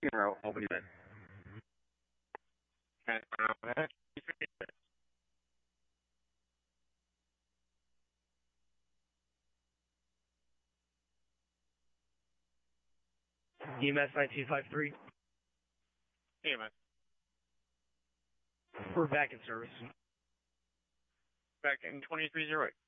Row, Albany, Ben. EMS 9253. EMS. We're back in service. Back in 2308.